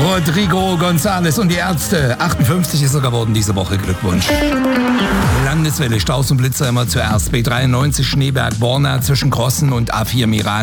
Rodrigo González und die Ärzte. 58 ist er geworden diese Woche. Glückwunsch. Landeswelle, Staus und Blitzer immer zuerst. B93 Schneeberg-Borna zwischen Crossen und A4 Miran.